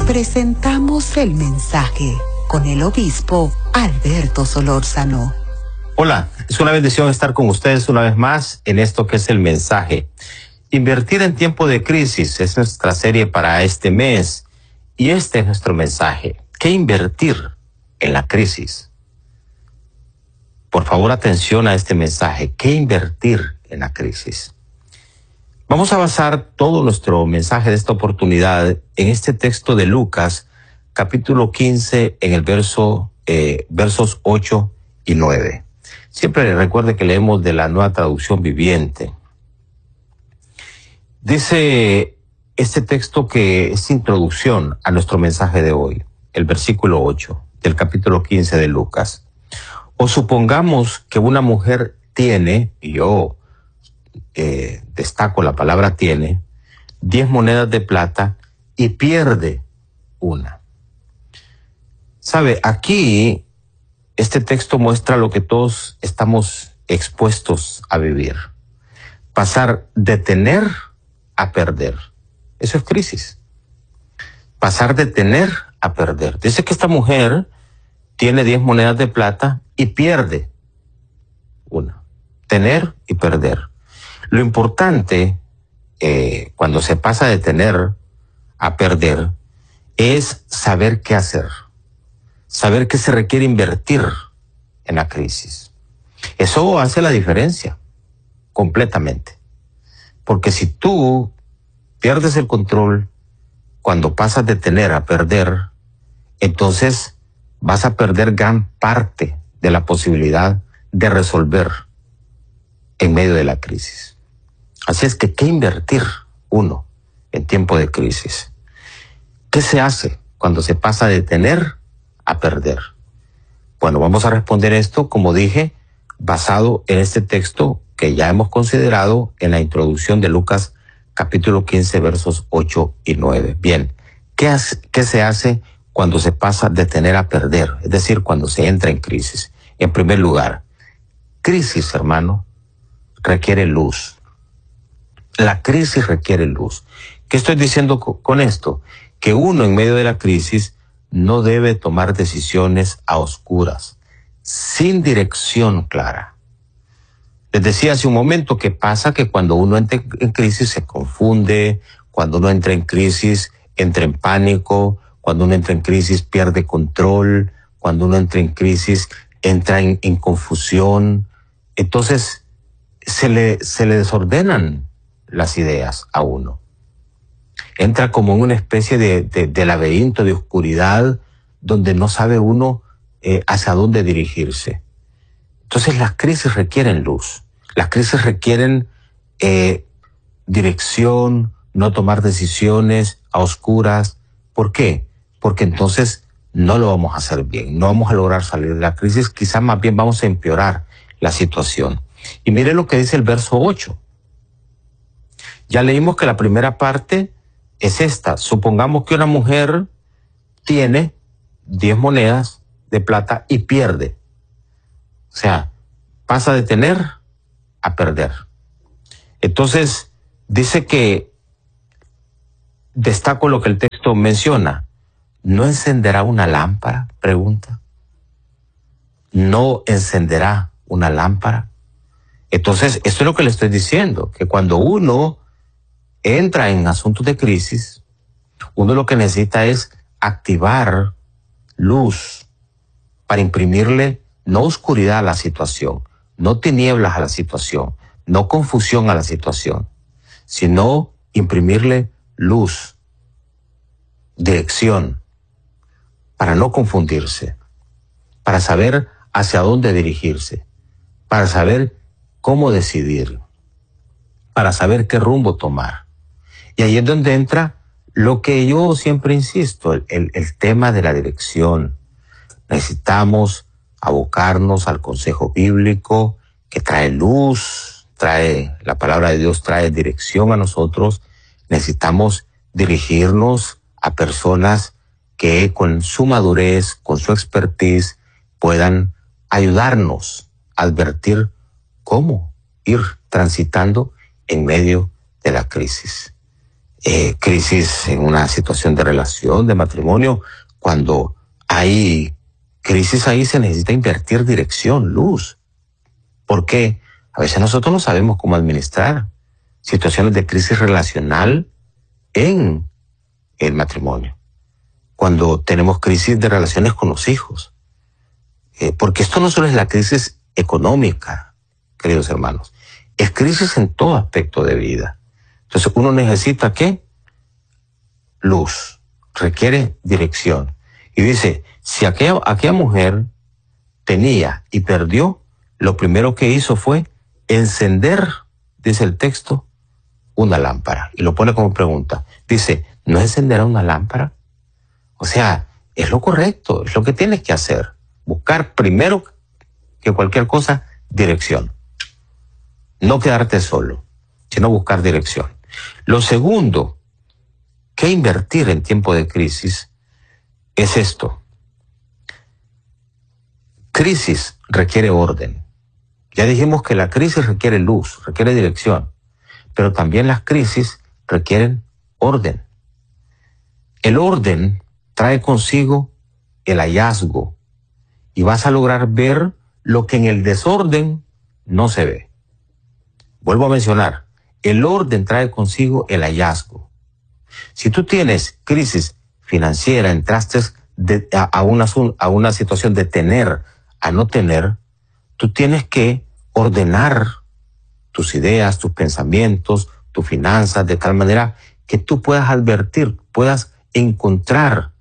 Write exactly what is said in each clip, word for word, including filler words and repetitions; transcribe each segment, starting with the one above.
presentamos el mensaje con el obispo Alberto Solórzano. Hola, es una bendición estar con ustedes una vez más en esto que es el mensaje. Invertir en tiempo de crisis es nuestra serie para este mes y este es nuestro mensaje. ¿Qué invertir en la crisis? Por favor, atención a este mensaje. ¿Qué invertir en la crisis? Vamos a basar todo nuestro mensaje de esta oportunidad en este texto de Lucas, capítulo quince, en el verso, eh, versos ocho y nueve. Siempre recuerde que leemos de la Nueva Traducción Viviente. Dice este texto que es introducción a nuestro mensaje de hoy, el versículo ocho del capítulo quince de Lucas. O supongamos que una mujer tiene, y yo eh, destaco la palabra tiene, diez monedas de plata y pierde una. ¿Sabe? Aquí este texto muestra lo que todos estamos expuestos a vivir. Pasar de tener a perder. Eso es crisis. Pasar de tener a perder. Dice que esta mujer tiene diez monedas de plata y pierde una. Tener y perder. Lo importante eh, cuando se pasa de tener a perder es saber qué hacer. Saber que se requiere invertir en la crisis. Eso hace la diferencia, completamente. Porque si tú pierdes el control cuando pasas de tener a perder, entonces vas a perder gran parte de la posibilidad de resolver en medio de la crisis. Así es que, ¿qué invertir uno en tiempo de crisis? ¿Qué se hace cuando se pasa de tener a perder? Bueno, vamos a responder esto, como dije, basado en este texto que ya hemos considerado en la introducción de Lucas capítulo quince, versos ocho y nueve. Bien, ¿qué, hace, qué se hace cuando se pasa de tener a perder? Es decir, cuando se entra en crisis. En primer lugar, crisis, hermano, requiere luz. La crisis requiere luz. ¿Qué estoy diciendo con esto? Que uno en medio de la crisis no debe tomar decisiones a oscuras, sin dirección clara. Les decía hace un momento que pasa que cuando uno entra en crisis se confunde, cuando uno entra en crisis entra en pánico, cuando uno entra en crisis pierde control, cuando uno entra en crisis entra en, en confusión. Entonces se le, se le desordenan las ideas a uno. Entra como en una especie de, de, de laberinto de oscuridad donde no sabe uno eh, hacia dónde dirigirse. Entonces las crisis requieren luz. Las crisis requieren eh, dirección, no tomar decisiones a oscuras. ¿Por qué? Porque entonces no lo vamos a hacer bien. No vamos a lograr salir de la crisis. Quizás más bien vamos a empeorar la situación. Y mire lo que dice el verso ocho. Ya leímos que la primera parte es esta. Supongamos que una mujer tiene diez monedas de plata y pierde. O sea, pasa de tener a perder. Entonces, dice que, destaco lo que el texto menciona, ¿no encenderá una lámpara? Pregunta. ¿No encenderá una lámpara? Entonces, esto es lo que le estoy diciendo, que cuando uno entra en asuntos de crisis, uno lo que necesita es activar luz para imprimirle no oscuridad a la situación, no tinieblas a la situación, no confusión a la situación, sino imprimirle luz, dirección, para no confundirse, para saber hacia dónde dirigirse, para saber cómo decidir, para saber qué rumbo tomar. Y ahí es donde entra lo que yo siempre insisto, el, el, el tema de la dirección. Necesitamos abocarnos al consejo bíblico que trae luz, trae, la palabra de Dios trae dirección a nosotros. Necesitamos dirigirnos a personas que con su madurez, con su expertise, puedan ayudarnos a advertir cómo ir transitando en medio de la crisis. eh, crisis en una situación de relación, de matrimonio. Cuando hay crisis ahí se necesita invertir dirección, luz. ¿Por qué? A veces nosotros no sabemos cómo administrar situaciones de crisis relacional en el matrimonio. Cuando tenemos crisis de relaciones con los hijos. Eh, porque esto no solo es la crisis económica, queridos hermanos. Es crisis en todo aspecto de vida. Entonces uno necesita ¿qué? Luz. Requiere dirección. Y dice, si aquella, aquella mujer tenía y perdió, lo primero que hizo fue encender, dice el texto, una lámpara. Y lo pone como pregunta. Dice, ¿no encenderá una lámpara? O sea, es lo correcto, es lo que tienes que hacer. Buscar primero que cualquier cosa, dirección. No quedarte solo, sino buscar dirección. Lo segundo que invertir en tiempo de crisis es esto. Crisis requiere orden. Ya dijimos que la crisis requiere luz, requiere dirección, pero también las crisis requieren orden. El orden trae consigo el hallazgo y vas a lograr ver lo que en el desorden no se ve. Vuelvo a mencionar, el orden trae consigo el hallazgo. Si tú tienes crisis financiera, entraste de, a, a, una, a una situación de tener a no tener, tú tienes que ordenar tus ideas, tus pensamientos, tus finanzas, de tal manera que tú puedas advertir, puedas encontrar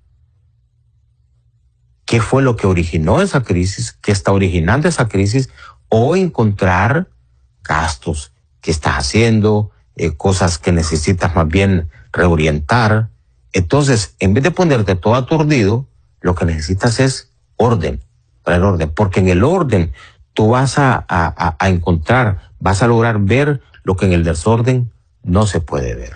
qué fue lo que originó esa crisis, qué está originando esa crisis, o encontrar gastos que estás haciendo, eh, cosas que necesitas más bien reorientar. Entonces, en vez de ponerte todo aturdido, lo que necesitas es orden, para el orden, porque en el orden tú vas a, a, a encontrar, vas a lograr ver lo que en el desorden no se puede ver.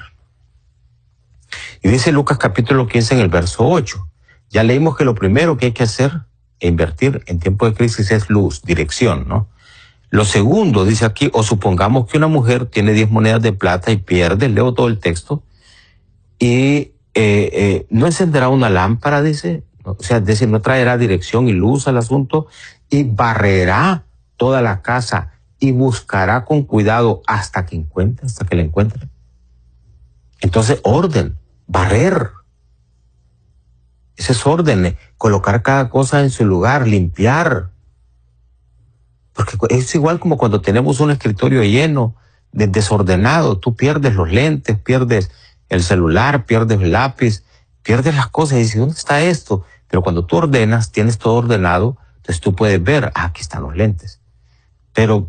Y dice Lucas capítulo quince en el verso ocho, ya leímos que lo primero que hay que hacer e invertir en tiempo de crisis es luz, dirección, ¿no? Lo segundo, dice aquí, o supongamos que una mujer tiene diez monedas de plata y pierde, leo todo el texto, y eh, eh, no encenderá una lámpara, dice, o sea, es decir, no traerá dirección y luz al asunto, y barrerá toda la casa y buscará con cuidado hasta que encuentre, hasta que la encuentre. Entonces, orden, barrer. Ese es orden, colocar cada cosa en su lugar, limpiar. Porque es igual como cuando tenemos un escritorio lleno, de desordenado, tú pierdes los lentes, pierdes el celular, pierdes el lápiz, pierdes las cosas y dices, ¿dónde está esto? Pero cuando tú ordenas, tienes todo ordenado, entonces tú puedes ver, ah, aquí están los lentes. Pero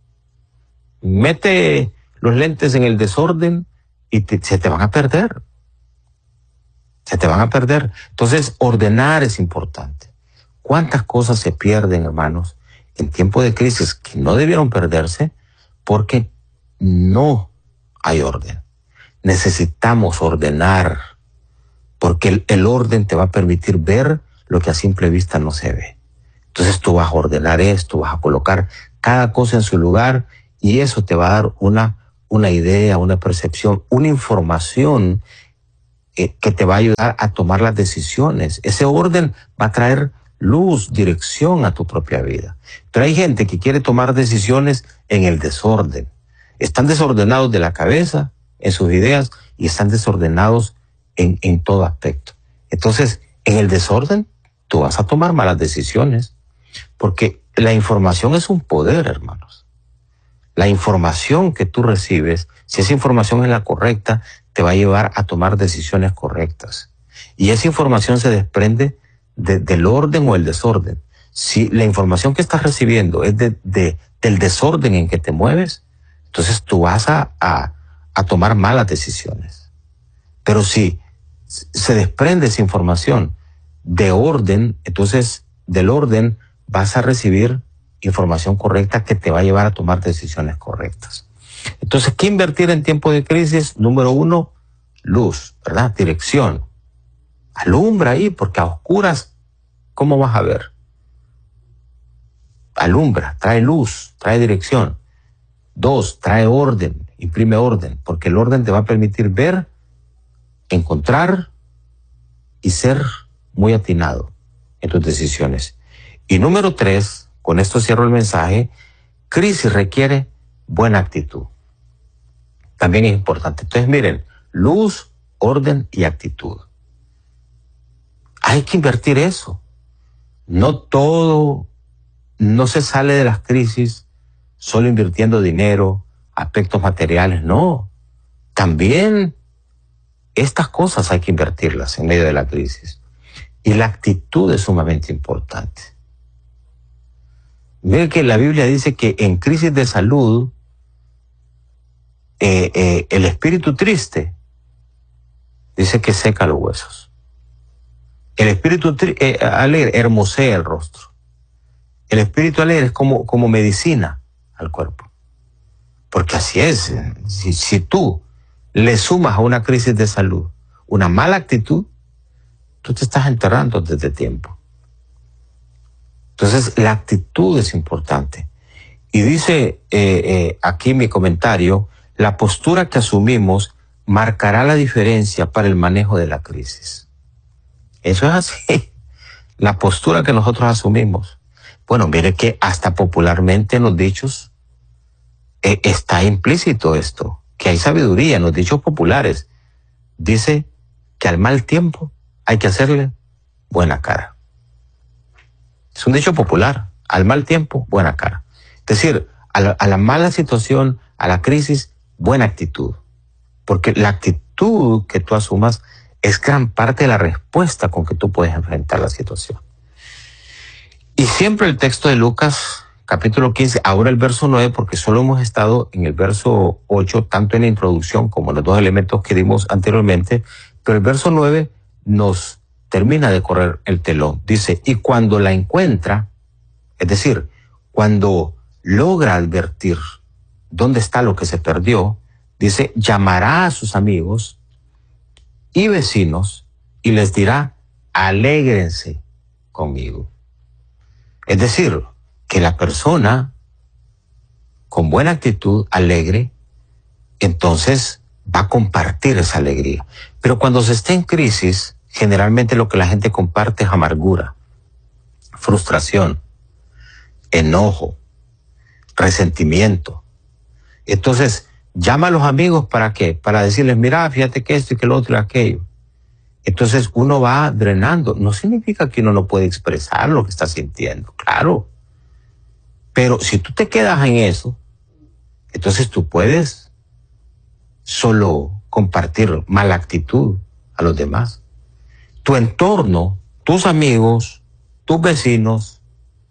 mete los lentes en el desorden y te, se te van a perder. Se te van a perder. Entonces, ordenar es importante. ¿Cuántas cosas se pierden, hermanos, en tiempo de crisis que no debieron perderse porque no hay orden? Necesitamos ordenar, porque el, el orden te va a permitir ver lo que a simple vista no se ve. Entonces tú vas a ordenar esto, vas a colocar cada cosa en su lugar y eso te va a dar una, una idea, una percepción, una información eh, que te va a ayudar a tomar las decisiones. Ese orden va a traer luz, dirección a tu propia vida. Pero hay gente que quiere tomar decisiones en el desorden. Están desordenados de la cabeza, en sus ideas, y están desordenados en, en todo aspecto. Entonces, en el desorden, tú vas a tomar malas decisiones, porque la información es un poder, hermanos. La información que tú recibes, si esa información es la correcta, te va a llevar a tomar decisiones correctas. Y esa información se desprende de, del orden o el desorden. Si la información que estás recibiendo es de, de, del desorden en que te mueves, entonces tú vas a, a, a tomar malas decisiones. Pero si se desprende esa información de orden, entonces del orden vas a recibir información correcta que te va a llevar a tomar decisiones correctas. Entonces, ¿qué invertir en tiempo de crisis? Número uno, luz, ¿verdad? Dirección. Alumbra ahí, porque a oscuras, ¿cómo vas a ver? Alumbra, trae luz, trae dirección. Dos, trae orden, imprime orden, porque el orden te va a permitir ver encontrar y ser muy atinado en tus decisiones. Y número tres, con esto cierro el mensaje, crisis requiere buena actitud. También es importante. Entonces miren, luz, orden y actitud. Hay que invertir eso. No todo, no se sale de las crisis solo invirtiendo dinero, aspectos materiales, no. También estas cosas hay que invertirlas en medio de la crisis. Y la actitud es sumamente importante. Miren que la Biblia dice que en crisis de salud, eh, eh, el espíritu triste dice que seca los huesos. El espíritu eh, alegre hermosea el rostro. El espíritu alegre es como, como medicina al cuerpo. Porque así es. Si, si tú le sumas a una crisis de salud una mala actitud, tú te estás enterrando desde tiempo. Entonces, la actitud es importante. Y dice eh, eh, aquí mi comentario, la postura que asumimos marcará la diferencia para el manejo de la crisis. Eso es así. La postura que nosotros asumimos. Bueno, mire que hasta popularmente en los dichos eh, está implícito esto, que hay sabiduría en los dichos populares. Dice que al mal tiempo hay que hacerle buena cara. Es un dicho popular. Al mal tiempo, buena cara. Es decir, a la, a la mala situación, a la crisis, buena actitud. Porque la actitud que tú asumas es gran parte de la respuesta con que tú puedes enfrentar la situación. Y siempre el texto de Lucas, capítulo quince, ahora el verso nueve, porque solo hemos estado en el verso ocho, tanto en la introducción como en los dos elementos que dimos anteriormente, pero el verso nueve nos termina de correr el telón. Dice, y cuando la encuentra, es decir, cuando logra advertir dónde está lo que se perdió, dice, llamará a sus amigos y vecinos y les dirá, alégrense conmigo. Es decir, que la persona con buena actitud, alegre, entonces va a compartir esa alegría. Pero cuando se está en crisis, generalmente lo que la gente comparte es amargura, frustración, enojo, resentimiento. Entonces, llama a los amigos ¿para qué? Para decirles, mira, fíjate que esto y que lo otro y aquello. Entonces uno va drenando. No significa que uno no puede expresar lo que está sintiendo, claro. Pero si tú te quedas en eso, entonces tú puedes solo compartir mala actitud a los demás. Tu entorno, tus amigos, tus vecinos,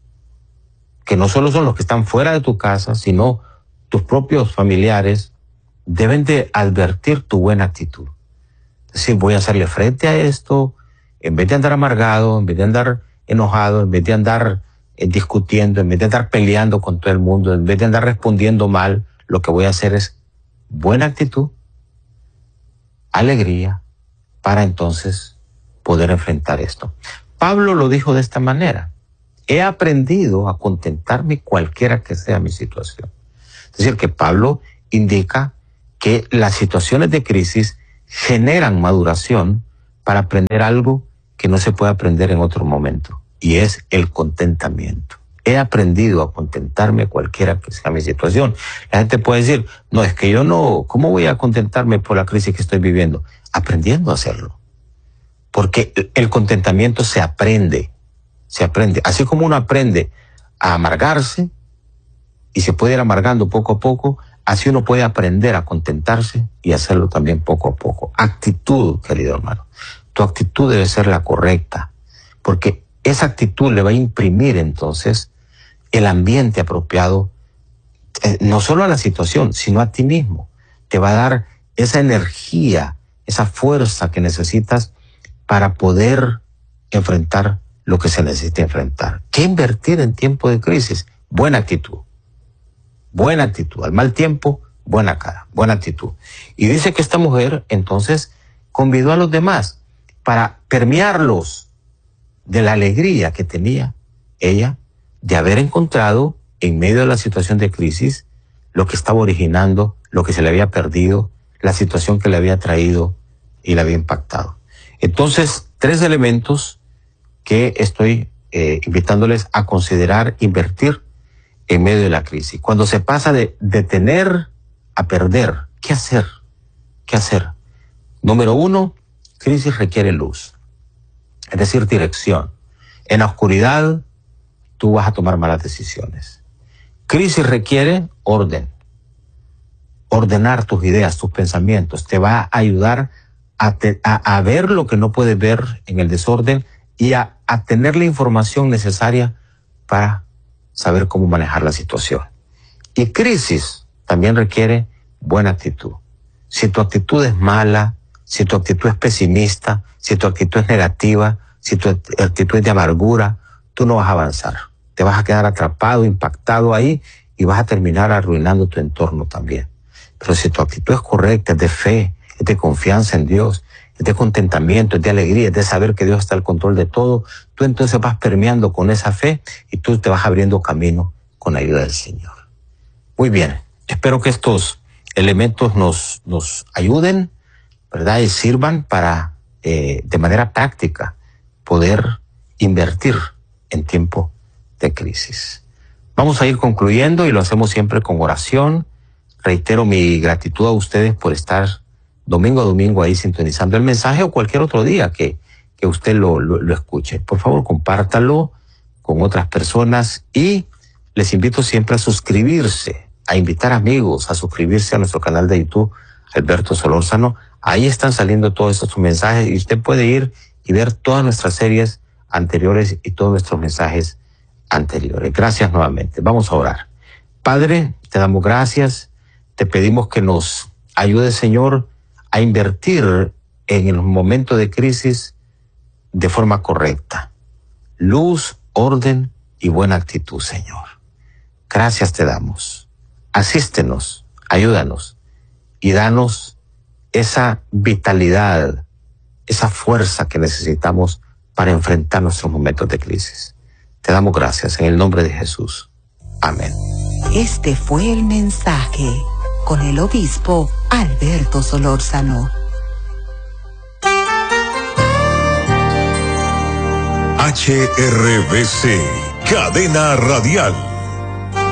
que no solo son los que están fuera de tu casa, sino tus propios familiares, deben de advertir tu buena actitud. Es decir, voy a hacerle frente a esto, en vez de andar amargado, en vez de andar enojado, en vez de andar eh, discutiendo, en vez de andar peleando con todo el mundo, en vez de andar respondiendo mal, lo que voy a hacer es buena actitud, alegría, para entonces poder enfrentar esto. Pablo lo dijo de esta manera: he aprendido a contentarme cualquiera que sea mi situación. Es decir, que Pablo indica que las situaciones de crisis generan maduración para aprender algo que no se puede aprender en otro momento, y es el contentamiento. He aprendido a contentarme cualquiera que sea mi situación. La gente puede decir, no, es que yo no, ¿cómo voy a contentarme por la crisis que estoy viviendo? Aprendiendo a hacerlo. Porque el contentamiento se aprende, se aprende. Así como uno aprende a amargarse y se puede ir amargando poco a poco, así uno puede aprender a contentarse y hacerlo también poco a poco. Actitud, querido hermano. Tu actitud debe ser la correcta, porque esa actitud le va a imprimir entonces el ambiente apropiado, eh, no solo a la situación, sino a ti mismo. Te va a dar esa energía, esa fuerza que necesitas para poder enfrentar lo que se necesita enfrentar. ¿Qué invertir en tiempo de crisis? Buena actitud. Buena actitud. Al mal tiempo, buena cara, buena actitud. Y dice que esta mujer entonces convidó a los demás para permearlos de la alegría que tenía ella de haber encontrado en medio de la situación de crisis lo que estaba originando, lo que se le había perdido, la situación que le había traído y la había impactado. Entonces, tres elementos que estoy eh, invitándoles a considerar invertir en medio de la crisis. Cuando se pasa de, de tener a perder, ¿qué hacer? ¿Qué hacer? Número uno, crisis requiere luz, es decir, dirección. En la oscuridad, tú vas a tomar malas decisiones. Crisis requiere orden. Ordenar tus ideas, tus pensamientos, te va a ayudar a, te, a, a ver lo que no puedes ver en el desorden y a, a tener la información necesaria para saber cómo manejar la situación. Y crisis también requiere buena actitud. Si tu actitud es mala, si tu actitud es pesimista, si tu actitud es negativa, si tu actitud es de amargura, tú no vas a avanzar. Te vas a quedar atrapado, impactado ahí y vas a terminar arruinando tu entorno también. Pero si tu actitud es correcta, es de fe, es de confianza en Dios, es de contentamiento, es de alegría, es de saber que Dios está al control de todo, tú entonces vas permeando con esa fe y tú te vas abriendo camino con la ayuda del Señor. Muy bien, espero que estos elementos nos, nos ayuden, ¿verdad? Y sirvan para, eh, de manera práctica, poder invertir en tiempo de crisis. Vamos a ir concluyendo y lo hacemos siempre con oración. Reitero mi gratitud a ustedes por estar domingo a domingo ahí sintonizando el mensaje o cualquier otro día que, que usted lo, lo, lo escuche. Por favor, compártalo con otras personas y les invito siempre a suscribirse, a invitar amigos a suscribirse a nuestro canal de YouTube, Alberto Solórzano. Ahí están saliendo todos estos mensajes y usted puede ir y ver todas nuestras series anteriores y todos nuestros mensajes anteriores. Gracias nuevamente. Vamos a orar. Padre, te damos gracias. Te pedimos que nos ayude, Señor, a invertir en el momento de crisis de forma correcta. Luz, orden y buena actitud, Señor. Gracias te damos. Asístenos, ayúdanos y danos esa vitalidad, esa fuerza que necesitamos para enfrentar nuestros momentos de crisis. Te damos gracias en el nombre de Jesús. Amén. Este fue el mensaje con el obispo Alberto Solórzano. H R B C, Cadena Radial.